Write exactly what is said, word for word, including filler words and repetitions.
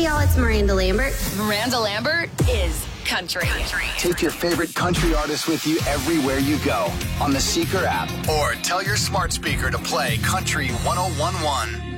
y'all. It's Miranda Lambert. Miranda Lambert is country. country. Take your favorite country artists with you everywhere you go on the Seeker app, or tell your smart speaker to play Country one oh one one.